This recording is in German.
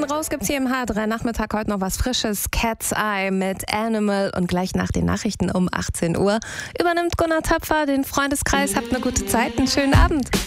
raus gibt's hier im H3 Nachmittag heute noch was Frisches. Cat's Eye mit Animal und gleich nach den Nachrichten um 18 Uhr übernimmt Gunnar Töpfer den Freundeskreis. Habt eine gute Zeit, einen schönen Abend.